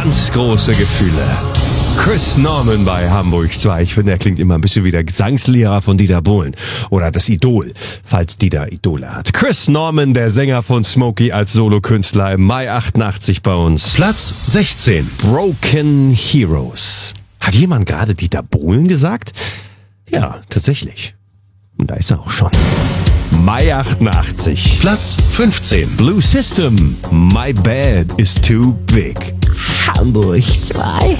ganz große Gefühle. Chris Norman bei Hamburg 2. Ich finde, er klingt immer ein bisschen wie der Gesangslehrer von Dieter Bohlen. Oder das Idol, falls Dieter Idole hat. Chris Norman, der Sänger von Smokey als Solokünstler im Mai 88 bei uns. Platz 16. Broken Heroes. Hat jemand gerade Dieter Bohlen gesagt? Ja, tatsächlich. Und da ist er auch schon. Mai 88. Platz 15. Blue System. My bed is too big. Hamburg 2.